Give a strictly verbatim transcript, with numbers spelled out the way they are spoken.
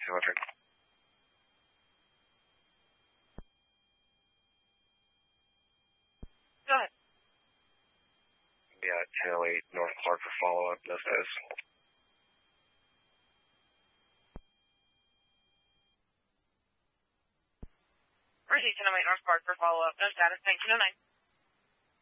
two hundred. Go ahead. Yeah, ten oh eight North Clark for follow-up. No status. Receive ten oh eight North Clark for follow-up. No status. nineteen oh nine.